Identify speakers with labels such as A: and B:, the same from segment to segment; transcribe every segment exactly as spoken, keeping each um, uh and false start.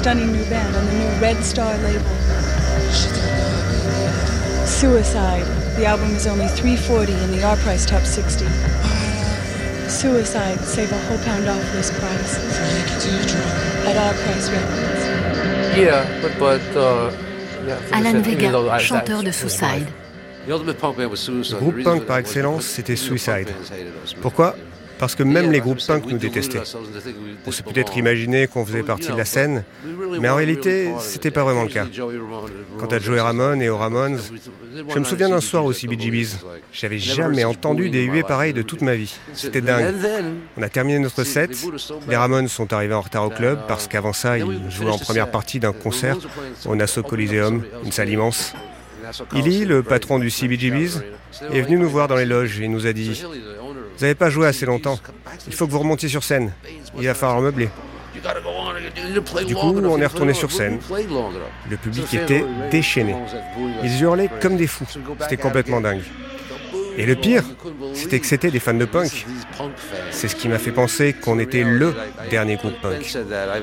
A: stunning new band on the new Red Star label. Suicide. The album is only three forty in the R-Price Top sixty. Suicide, save a whole pound off list price. At R-Price Records.
B: Yeah, but, but, uh, yeah,
C: Alan Vega, chanteur de Suicide.
D: Le groupe punk par excellence, c'était Suicide. Pourquoi ? Parce que même les groupes punk nous détestaient. On s'est peut-être imaginé qu'on faisait partie de la scène, mais en réalité, c'était pas vraiment le cas. Quant à Joey Ramone et aux Ramones, je me souviens d'un soir au C B G B's. J'avais jamais entendu des huées pareilles de toute ma vie. C'était dingue. On a terminé notre set. Les Ramones sont arrivés en retard au club parce qu'avant ça, ils jouaient en première partie d'un concert au Nassau Coliseum, une salle immense. Illy, le patron du C B G B's, est venu nous voir dans les loges et nous a dit « Vous n'avez pas joué assez longtemps, il faut que vous remontiez sur scène, il va falloir meubler. » Du coup, on est retourné sur scène. Le public était déchaîné. Ils hurlaient comme des fous, c'était complètement dingue. Et le pire, c'était que c'était des fans de punk. C'est ce qui m'a fait penser qu'on était le dernier groupe punk.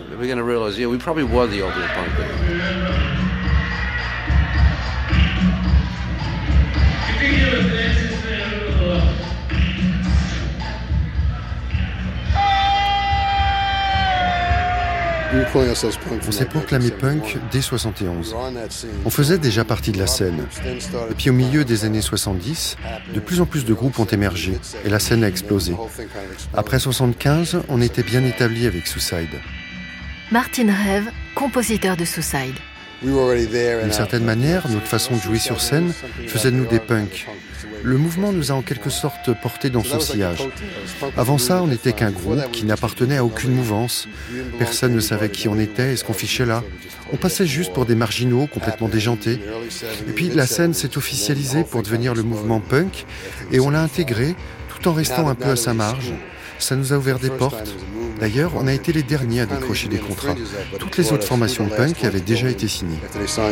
E: On s'est proclamé punk dès soixante et onze. On faisait déjà partie de la scène. Et puis au milieu des années soixante-dix, de plus en plus de groupes ont émergé et la scène a explosé. Après soixante-quinze, on était bien établi avec Suicide.
C: Martin Rev, compositeur de Suicide.
E: D'une certaine manière, notre façon de jouer sur scène faisait de nous des punks. Le mouvement nous a en quelque sorte portés dans son sillage. Avant ça, on n'était qu'un groupe qui n'appartenait à aucune mouvance. Personne ne savait qui on était et ce qu'on fichait là. On passait juste pour des marginaux complètement déjantés. Et puis la scène s'est officialisée pour devenir le mouvement punk et on l'a intégré tout en restant un peu à sa marge. Ça nous a ouvert des portes. D'ailleurs, on a été les derniers à décrocher des contrats. Toutes les autres formations punk avaient déjà été signées.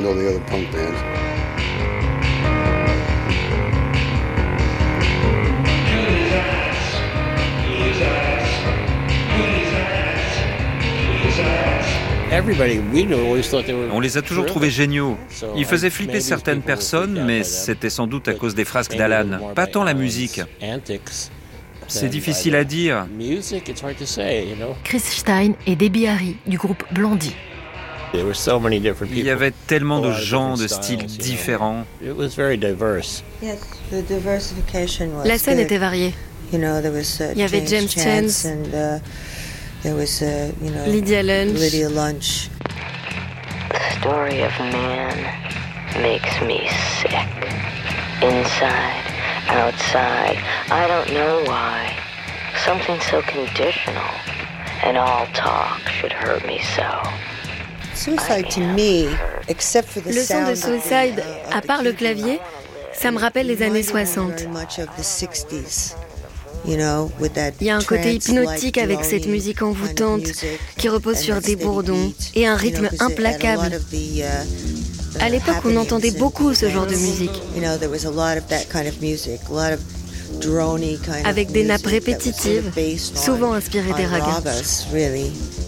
F: On les a toujours trouvés géniaux. Ils faisaient flipper certaines personnes, mais c'était sans doute à cause des frasques d'Alan, pas tant la musique. C'est difficile à dire.
C: Chris Stein et Debbie Harry du groupe Blondie.
F: Il y avait tellement de gens, de styles différents.
C: La scène était variée. Il y avait James Chance, Lydia Lunch.
G: The story of man makes me sick. Inside, outside, I don't know why. Something so conditional, and all talk should hurt me so.
H: Suicide to me, except for the
C: Le son de Suicide, à part le clavier, ça me rappelle les années soixante. Il y a un côté hypnotique avec cette musique envoûtante qui repose sur des bourdons et un rythme implacable. À l'époque, on entendait beaucoup ce genre de musique, avec des nappes répétitives, souvent inspirées des ragas.